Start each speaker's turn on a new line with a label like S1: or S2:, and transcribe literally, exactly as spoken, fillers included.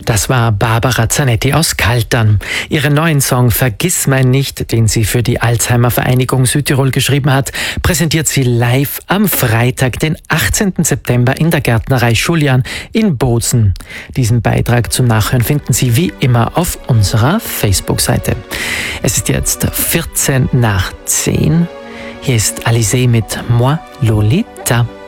S1: Das war Barbara Zanetti aus Kaltern. Ihren neuen Song Vergissmeinnicht, den sie für die Alzheimer-Vereinigung Südtirol geschrieben hat, präsentiert sie live am Freitag, den achtzehnten September in der Gärtnerei Julian in Bozen. Diesen Beitrag zum Nachhören finden Sie wie immer auf unserer Facebook-Seite. Es ist jetzt vierzehn nach zehn. Hier ist Alizé mit Moi Lolita.